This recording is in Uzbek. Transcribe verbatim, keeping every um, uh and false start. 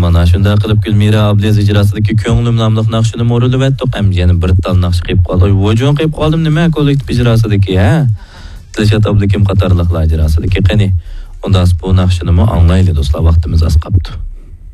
mana shunda qilib Gulmira Abdulaziz ijrosidagi ko'nglim nomli naqshini mo'rilib etdik. Ham yana bir tal naqsh qilib qoldi. Vojon qilib qoldim nima kollektiv ijrosidagi, ha? Dilshod Abdukim qatorliqlar ijrosidagi qani. Undan bu naqshini mo anglayli do'stlar, vaqtimiz az qoldi.